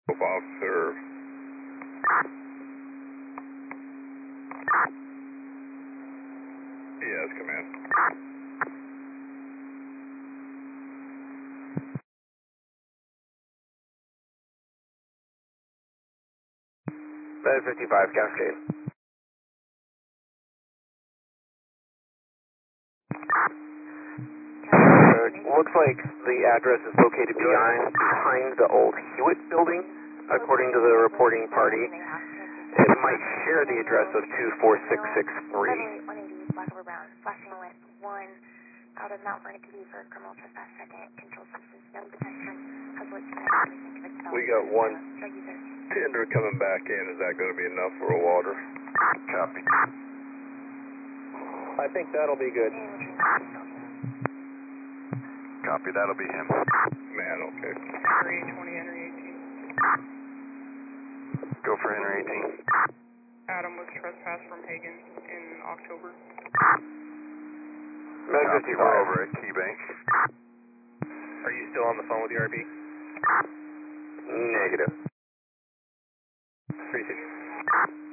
Officer. Yes, command. Bed 55, Cascade. Looks like the address is located behind the old Hewitt building, according to the reporting party. It might share the address of 24663. 180, black over brown, flashing with 1 out of Mount Vernon PD for criminal trespass, second, controlled substance, no detection, public We got one tender coming back in. Is that going to be enough for a water? Copy. I think that'll be good. Copy, that'll be him. Man, okay. Henry 20, Henry 18. Go for Henry 18. Adam was trespassed from Hagen in October. Med Copy, 55. we're over at Key Bank. Are you still on the phone with the RB? Negative. 3-6.